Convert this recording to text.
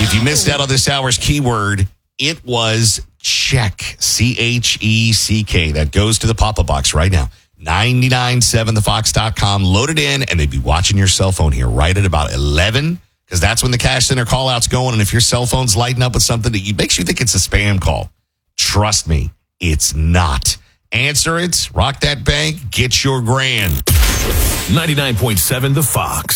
If you missed out on this hour's keyword, it was check. CHECK. That goes to the pop-up box right now. 997thefox.com. Load it in, and they'd be watching your cell phone here right at about 11, because that's when the cash center call-out's going. And if your cell phone's lighting up with something that makes you think it's a spam call, trust me, it's not. Answer it, rock that bank, get your grand. 99.7 The Fox.